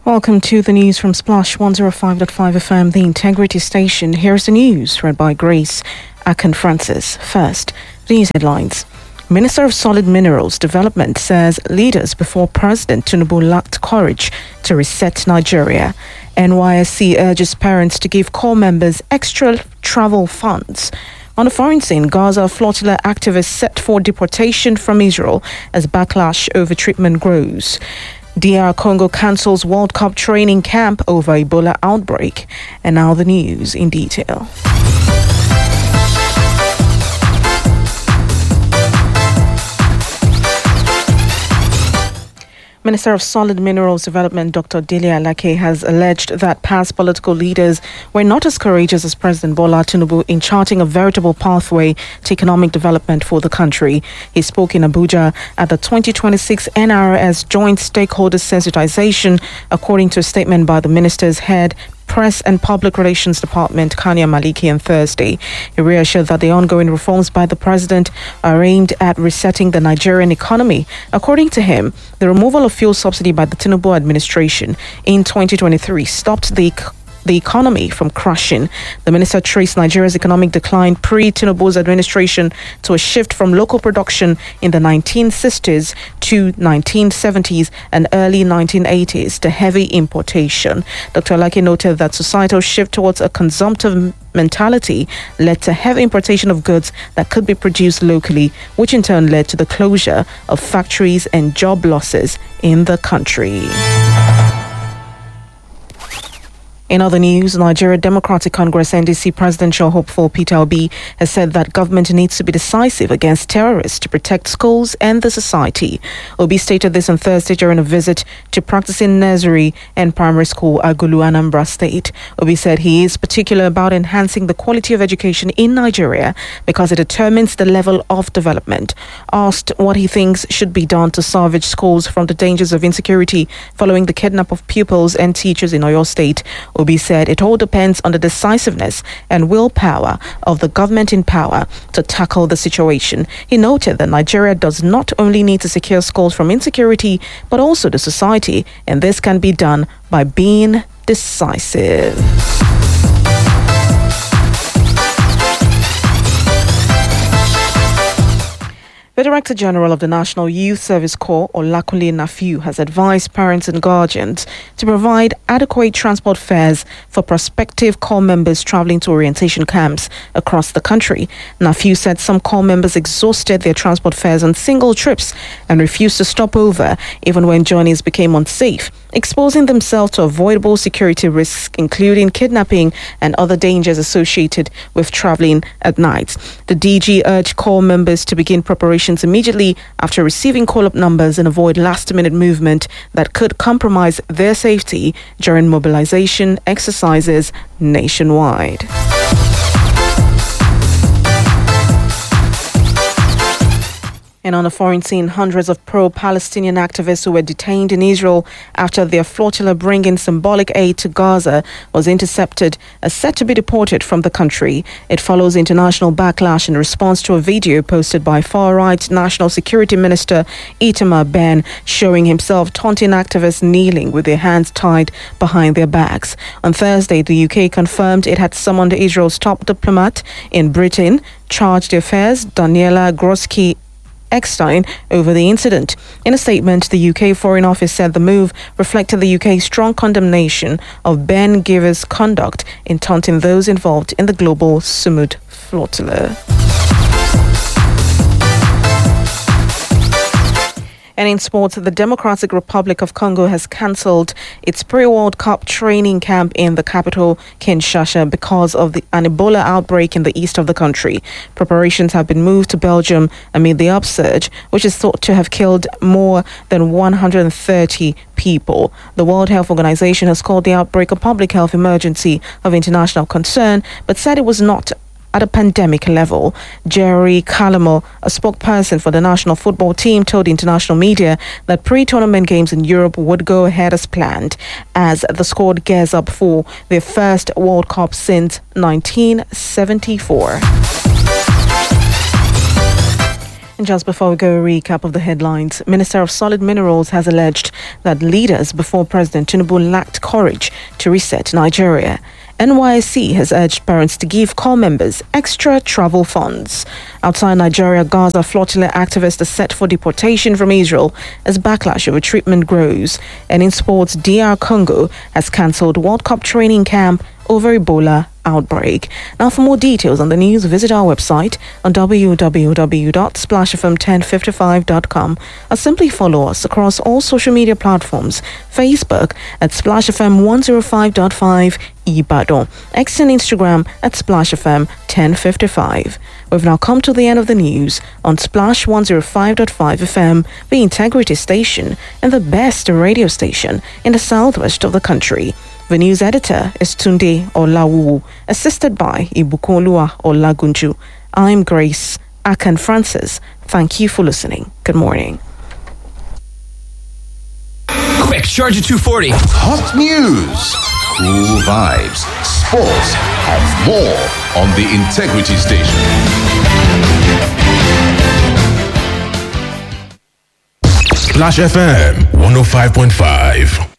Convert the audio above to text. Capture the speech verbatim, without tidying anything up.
Welcome to the news from Splash one oh five point five F M, the Integrity Station. Here's the news read by Grace Akin-Francis. First, these headlines. Minister of Solid Minerals Development says leaders before President Tinubu lacked courage to reset Nigeria. N Y S C urges parents to give corps members extra travel funds. On the foreign scene, Gaza flotilla activists set for deportation from Israel as backlash over treatment grows. D R Congo cancels World Cup training camp over Ebola outbreak. And now the news in detail. Minister of Solid Minerals Development Doctor Dele Alake has alleged that past political leaders were not as courageous as President Bola Tinubu in charting a veritable pathway to economic development for the country. He spoke in Abuja at the twenty twenty-six N R S Joint Stakeholders Sensitization, according to a statement by the minister's head Press and Public Relations Department, Kania Maliki, on Thursday. He reassured that the ongoing reforms by the president are aimed at resetting the Nigerian economy. According to him, the removal of fuel subsidy by the Tinubu administration in twenty twenty-three stopped the the economy from crashing. The minister traced Nigeria's economic decline pre-Tinubu's administration to a shift from local production in the nineteen sixties to nineteen seventies and early nineteen eighties to heavy importation. Doctor Alake noted that societal shift towards a consumptive mentality led to heavy importation of goods that could be produced locally, which in turn led to the closure of factories and job losses in the country. In other news, Nigeria Democratic Congress N D C presidential hopeful Peter Obi has said that government needs to be decisive against terrorists to protect schools and the society. Obi stated this on Thursday during a visit to practicing nursery and primary school Agulu, Anambra State. Obi said he is particular about enhancing the quality of education in Nigeria because it determines the level of development. Asked what he thinks should be done to salvage schools from the dangers of insecurity following the kidnap of pupils and teachers in Oyo State, Obi said it all depends on the decisiveness and willpower of the government in power to tackle the situation. He noted that Nigeria does not only need to secure schools from insecurity, but also the society, and this can be done by being decisive. The Director General of the National Youth Service Corps, Olakunle Nafiu, has advised parents and guardians to provide adequate transport fares for prospective corps members traveling to orientation camps across the country. Nafiu said some corps members exhausted their transport fares on single trips and refused to stop over even when journeys became unsafe, exposing themselves to avoidable security risks, including kidnapping and other dangers associated with traveling at night. The D G urged corps members to begin preparations immediately after receiving call-up numbers and avoid last-minute movement that could compromise their safety during mobilization exercises nationwide. And on the foreign scene, hundreds of pro-Palestinian activists who were detained in Israel after their flotilla bringing symbolic aid to Gaza was intercepted are set to be deported from the country. It follows international backlash in response to a video posted by far-right National Security Minister Itamar Ben showing himself taunting activists kneeling with their hands tied behind their backs. On Thursday, the U K confirmed it had summoned Israel's top diplomat in Britain, charged d'affaires Daniela Groski Eckstein over the incident. In a statement, the U K Foreign Office said the move reflected the U K's strong condemnation of Ben Giver's conduct in taunting those involved in the global Sumud flotilla. And in sports, the Democratic Republic of Congo has cancelled its pre-World Cup training camp in the capital, Kinshasa, because of the, an Ebola outbreak in the east of the country. Preparations have been moved to Belgium amid the upsurge, which is thought to have killed more than one hundred thirty people. The World Health Organization has called the outbreak a public health emergency of international concern, but said it was not at a pandemic level. Jerry Calamo, a spokesperson for the national football team, told international media that pre-tournament games in Europe would go ahead as planned as the squad gears up for their first World Cup since nineteen seventy-four. And just before we go, a recap of the headlines. Minister of Solid Minerals has alleged that leaders before President Tinubu lacked courage to reset Nigeria. N Y S C has urged parents to give corps members extra travel funds. Outside Nigeria, Gaza flotilla activists are set for deportation from Israel as backlash over treatment grows. And in sports, D R Congo has cancelled World Cup training camp over Ebola outbreak. Now, for more details on the news, visit our website on w w w dot splash f m ten fifty-five dot com or simply follow us across all social media platforms. Facebook at Splash F M one oh five point five Ibadan, X and Instagram at Splash F M ten fifty-five. We've now come to the end of the news on Splash one oh five point five F M, the integrity station and the best radio station in the southwest of the country. The news editor is Tunde Olawu, assisted by Ibukunlua Olagunju. I'm Grace Akan Francis. Thank you for listening. Good morning. Quick, charge at two forty. Hot news, cool vibes, sports, and more on the Integrity Station. Splash F M one oh five point five.